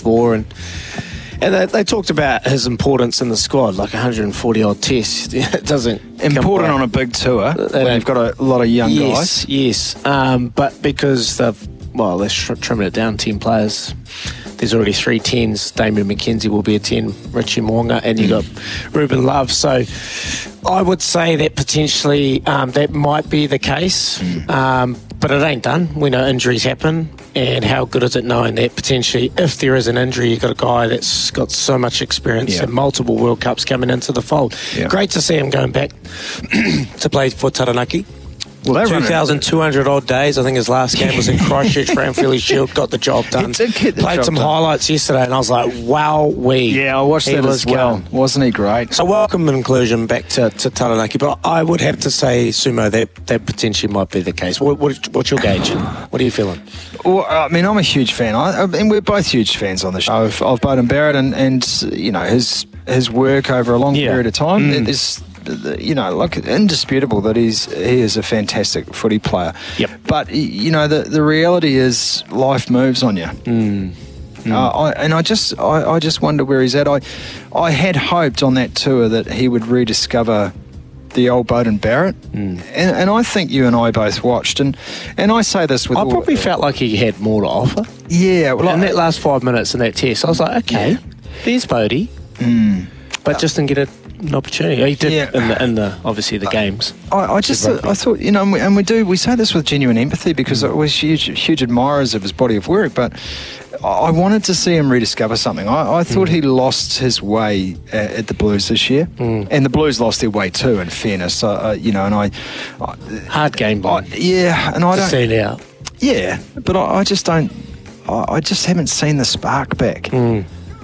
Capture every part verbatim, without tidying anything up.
for, and and they, they talked about his importance in the squad, like one hundred forty odd tests. It doesn't important on a big tour when you've got a lot of young yes, guys. Yes, um, but because they've well, they're trimming it down, ten players. There's already three tens. Damien McKenzie will be a ten, Richie Mo'unga, and you got Ruben Love. So I would say that potentially um, that might be the case, mm. um, but it ain't done. We know injuries happen, and how good is it knowing that potentially if there is an injury, you've got a guy that's got so much experience yeah. and multiple World Cups coming into the fold. Yeah. Great to see him going back to play for Taranaki. Well, two thousand two hundred odd days. I think his last game was in Christchurch, Ranfurly Shield. Got the job done. He did get the Played job some done. highlights yesterday, and I was like, "Wow, we." Yeah, I watched he that as well. Going. Wasn't he great? So welcome inclusion back to, to Taranaki, but I would have to say, Sumo, that that potentially might be the case. What, what, what's your gauge? What are you feeling? Well, I mean, I'm a huge fan. I, I mean, we're both huge fans on the show of, of Beauden Barrett, and, and you know his his work over a long yeah. period of time Mm. is. You know, like indisputable that he's he is a fantastic footy player. Yep. But you know, the the reality is life moves on you. Mm. Mm. Uh, I, and I just I, I just wonder where he's at. I I had hoped on that tour that he would rediscover the old Beauden Barrett, mm. and, and I think you and I both watched, and and I say this with I all, probably felt like he had more to offer. Yeah, well, in I, that last five minutes in that test, I was like, okay, yeah. there's Bodie, mm. but uh, just didn't get a. An opportunity. He did yeah. in the, in the obviously the games. I, I just thought, I thought you know, and we, and we do we say this with genuine empathy because mm. we're huge huge admirers of his body of work, but I wanted to see him rediscover something. I, I thought mm. he lost his way at, at the Blues this year, mm. and the Blues lost their way too. In fairness, uh, you know, and I, I hard game, I, yeah, and I don't see it out. Yeah, but I, I just don't. I, I just haven't seen the spark back. Mm.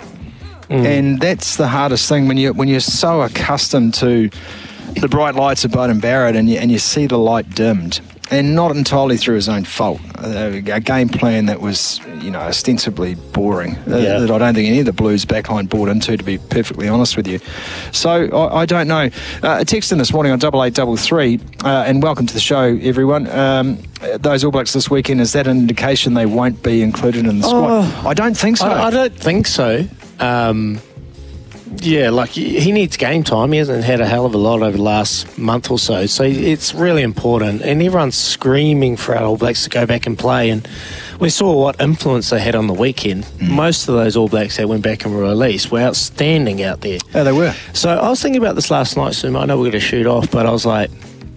Mm. And that's the hardest thing when you when you're so accustomed to the bright lights of Beauden Barrett and you, and you see the light dimmed, and not entirely through his own fault. A, a game plan that was, you know, ostensibly boring, uh, yeah. that I don't think any of the Blues backline bought into, to be perfectly honest with you. So I, I don't know. Uh, a text in this morning on double eight double three, uh, and welcome to the show, everyone. Um, those All Blacks this weekend, is that an indication they won't be included in the squad? Oh, I don't think so. I, I don't think so. Um, yeah, like he needs game time. He hasn't had a hell of a lot over the last month or so, so it's really important. And everyone's screaming for our All Blacks to go back and play. And we saw what influence they had on the weekend. Mm. Most of those All Blacks that went back and were released were outstanding out there. Yeah, they were. So I was thinking about this last night, Suma. I know we're going to shoot off, but I was like,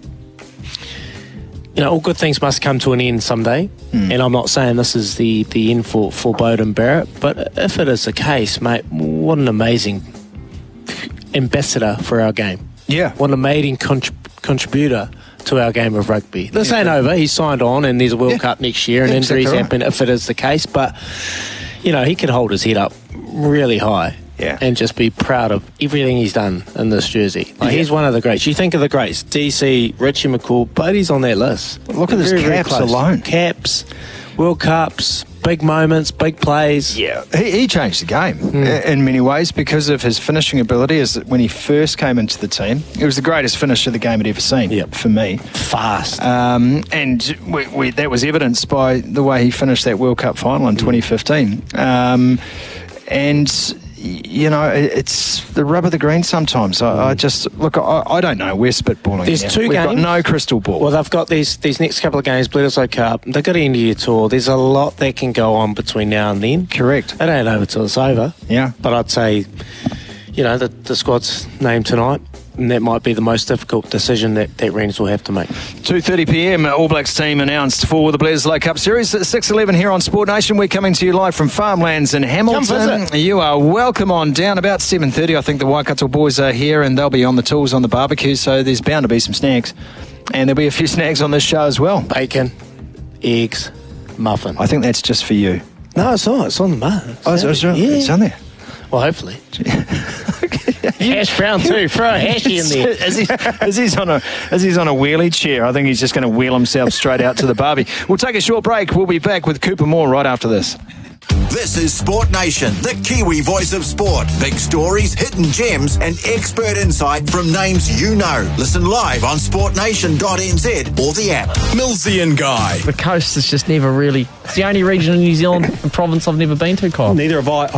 you know, all good things must come to an end someday. Mm. And I'm not saying this is the, the end for, for Beauden Barrett, but if it is the case, mate, what an amazing ambassador for our game. Yeah. What an amazing contrib- contributor to our game of rugby. This yeah. ain't over. He's signed on and there's a World yeah. Cup next year and yeah, injuries exactly happen right. if it is the case. But, you know, he can hold his head up really high. Yeah. And just be proud of everything he's done in this jersey. Like, yeah. he's one of the greats. You think of the greats, D C, Richie McCaw, Bodie's on that list. Look at his very, caps very alone. Caps, World Cups, big moments, big plays. Yeah, he, he changed the game mm. in many ways because of his finishing ability. As when he first came into the team, it was the greatest finisher the game had ever seen yep. for me. Fast. Um, and we, we, that was evidenced by the way he finished that World Cup final in mm. twenty fifteen. Um, and... You know, it's the rub of the green sometimes. I, mm. I just, look, I, I don't know. We're spitballing There's here. two We've games. got no crystal ball. Well, they've got these these next couple of games, Bledisloe Cup. They've got an end of year tour. There's a lot that can go on between now and then. Correct. It ain't over till it's over. Yeah. But I'd say, you know, the, the squad's named tonight. And that might be the most difficult decision that, that Rangers will have to make. two thirty p.m, All Blacks team announced for the Bledisloe Cup Series. At six eleven here on Sport Nation. We're coming to you live from Farmlands in Hamilton. You are welcome on down. About seven thirty, I think the Waikato boys are here and they'll be on the tools on the barbecue, so there's bound to be some snacks. And there'll be a few snacks on this show as well. Bacon, eggs, muffin. I think that's just for you. No, it's not. It's on the mat. Oh, it's, it's, yeah. it's on there. Well, hopefully. Hash brown too. Throw a hashy in there. As, he, as, he's on a, as he's on a wheelie chair, I think he's just going to wheel himself straight out to the barbie. We'll take a short break. We'll be back with Cooper Moore right after this. This is Sport Nation, the Kiwi voice of sport. Big stories, hidden gems, and expert insight from names you know. Listen live on sport nation dot n z or the app. Millsy and Guy. The coast is just never really... It's the only region in New Zealand and province I've never been to, Kyle. Neither have I.